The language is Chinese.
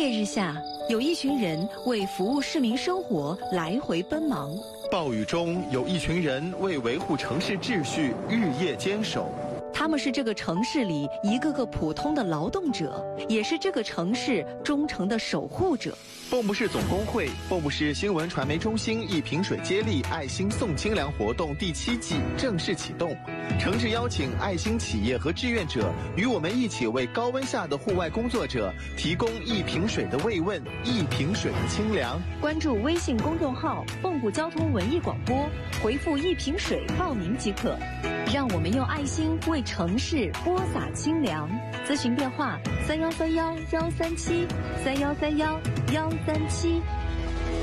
烈日下，有一群人为服务市民生活来回奔忙； 暴雨中，有一群人为维护城市秩序日夜坚守。 他们是这个城市里一个个普通的劳动者，也是这个城市忠诚的守护者。 蚌埠市总工会、蚌埠市新闻传媒中心一瓶水接力爱心送清凉活动第7季正式启动，诚挚邀请爱心企业和志愿者与我们一起为高温下的户外工作者提供一瓶水的慰问，一瓶水的清凉。 关注微信公众号蚌埠交通文艺广播，回复一瓶水报名即可。让我们用爱心为城市播撒清凉。咨询电话：3131-137，3131-137。